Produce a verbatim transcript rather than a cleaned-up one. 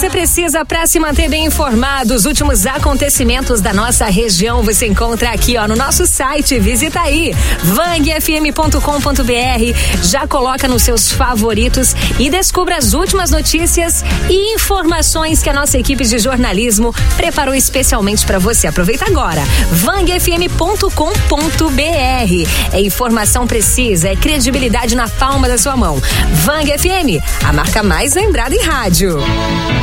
você precisa para se manter bem informado. Os últimos acontecimentos da nossa região você encontra aqui, ó, no nosso site. Visita aí, vang f m ponto com ponto b r. Já coloca nos seus favoritos e descubra as últimas notícias e informações que a nossa equipe de jornalismo preparou especialmente para você. Aproveita agora, vang f m ponto com ponto b r. É informação precisa, é credibilidade na palma da sua mão. Vang F M, a marca mais lembrada em rádio.